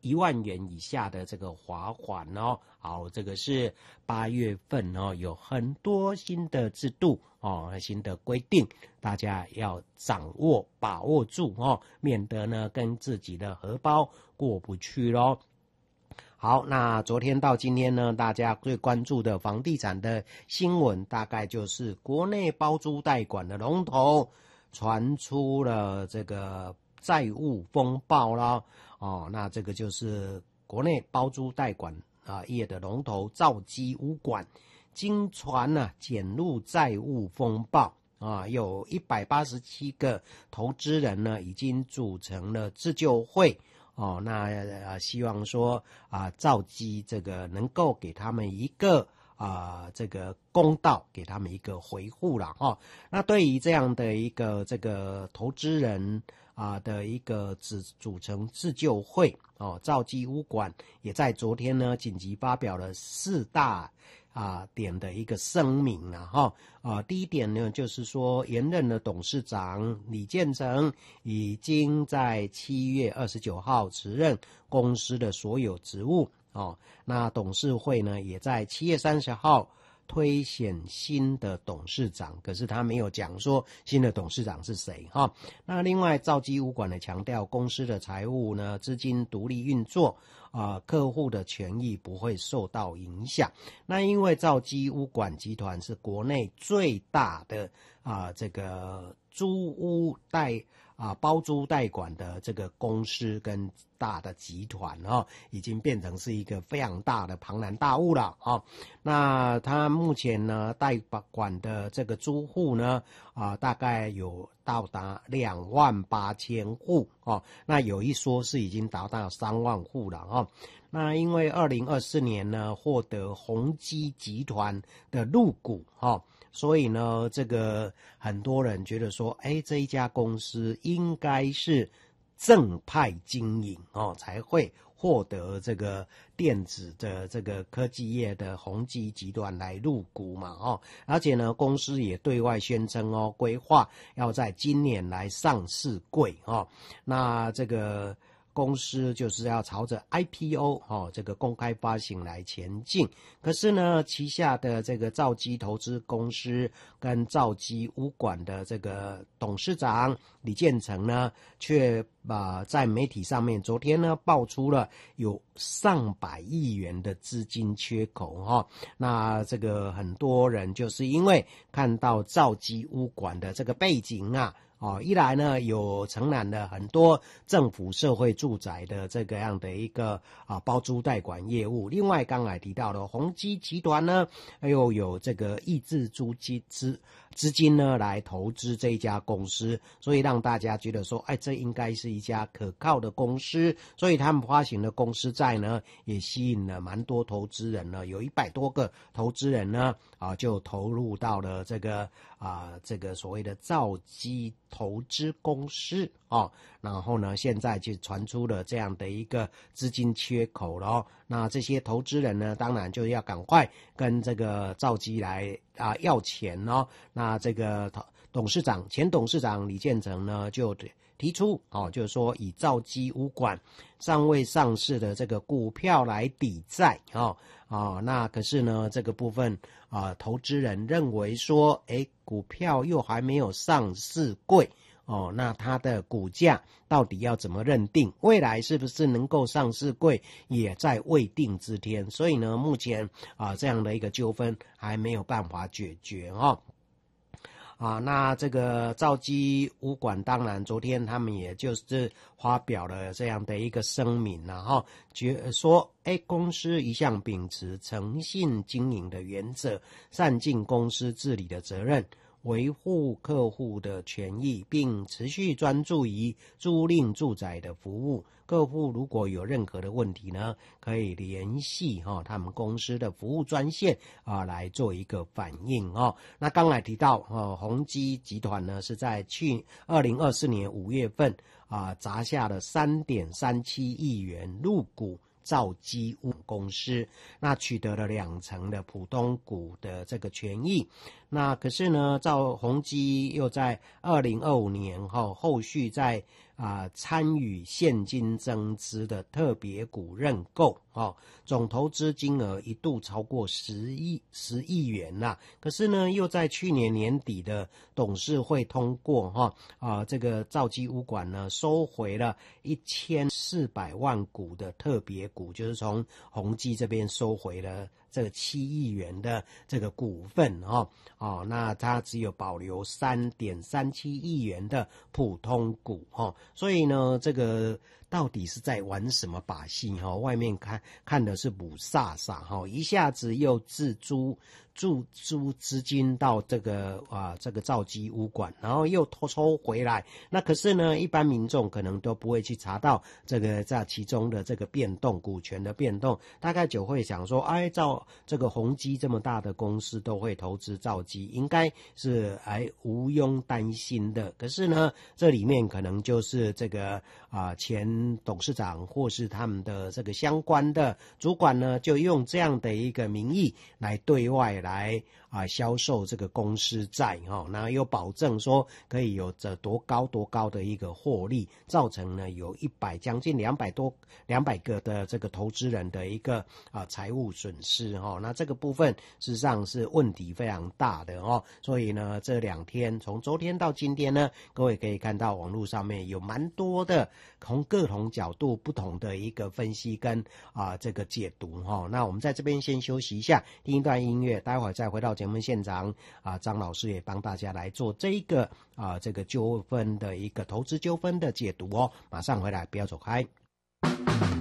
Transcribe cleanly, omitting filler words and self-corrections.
1万元以下的这个罚款哦。好，这个是8月份哦，有很多新的制度哦，新的规定，大家要掌握把握住哦，免得呢跟自己的荷包过不去咯。好，那昨天到今天呢，大家最关注的房地产的新闻，大概就是国内包租代管的龙头传出了这个债务风暴啦。哦，那这个就是国内包租代管业的龙头兆基屋管，经传卷入债务风暴有187个投资人呢，已经组成了自救会。那希望说兆基这个能够给他们一个这个公道，给他们一个回复啦那对于这样的一个这个投资人的一个组成自救会兆基屋管也在昨天呢紧急发表了4大点的一个声明第一点呢，就是说原任的董事长李建成已经在7月29号辞任公司的所有职务那董事会呢也在7月30号推选新的董事长，可是他没有讲说新的董事长是谁那另外兆基屋管呢强调公司的财务呢资金独立运作客户的权益不会受到影响。那因为兆基屋管集团是国内最大的这个租屋包租代管的这个公司跟大的集团已经变成是一个非常大的庞然大物了那他目前呢代管的这个租户呢大概有到达28000户那有一说是已经达到3万户了那因为2024年呢获得宏基集团的入股所以呢这个很多人觉得说这一家公司应该是正派经营才会获得这个电子的这个科技业的宏基集团来入股嘛而且呢公司也对外宣称规划要在今年来上市柜那这个公司就是要朝着 IPO 这个公开发行来前进。可是呢旗下的这个兆基投资公司跟兆基屋管的这个董事长李建成呢却在媒体上面昨天呢爆出了有上百亿元的资金缺口那这个很多人就是因为看到兆基屋管的这个背景一来呢有承揽了很多政府社会住宅的这个样的一个包租代管业务，另外刚才提到的宏基集团呢又有这个抑制租金资金呢来投资这一家公司，所以让大家觉得说这应该是一家可靠的公司，所以他们发行的公司债呢也吸引了蛮多投资人呢，有100多个投资人呢就投入到了这个这个所谓的兆基投资公司然后呢现在就传出了这样的一个资金缺口了那这些投资人呢当然就要赶快跟这个兆基来要钱那这个前董事长李建成呢就提出就是说以兆基屋管尚未上市的这个股票来抵债那可是呢这个部分投资人认为说股票又还没有上市柜那它的股价到底要怎么认定？未来是不是能够上市柜也在未定之天，所以呢目前这样的一个纠纷还没有办法解决那这个兆基屋管当然昨天他们也就是发表了这样的一个声明说公司一向秉持诚信经营的原则，善尽公司治理的责任，维护客户的权益，并持续专注于租赁住宅的服务。客户如果有任何的问题呢，可以联系他们公司的服务专线来做一个反应那刚才提到宏基集团呢是在2024年5月份砸下了3.37亿元入股兆基屋公司，那取得了2成的普通股的这个权益。那可是呢宏基又在2025年后续在参与现金增资的特别股认购总投资金额一度超过10亿元啦。可是呢，又在去年年底的董事会通过这个兆基物管呢收回了1400万股的特别股，就是从宏基这边收回了这个7亿元的这个股份那它只有保留3.37亿元的普通股所以呢，这个到底是在玩什么把戏外面看的是母萨萨一下子又注资金到这个兆基物管，然后又抽回来。那可是呢，一般民众可能都不会去查到这个在其中的这个变动，股权的变动，大概就会想说，照这个宏基这么大的公司都会投资兆基，应该是毋庸担心的。可是呢，这里面可能就是这个前董事长或是他们的这个相关的主管呢，就用这样的一个名义来对外来销售这个公司债那又保证说可以有着多高的一个获利，造成呢有将近200个的这个投资人的一个财务损失那这个部分事实上是问题非常大的所以呢这2天从昨天到今天呢，各位可以看到网络上面有蛮多的从各种角度不同的一个分析跟这个解读那我们在这边先休息一下，听一段音乐，待会儿再回到节目现场张老师也帮大家来做这个纠纷的一个投资纠纷的解读马上回来，不要走开。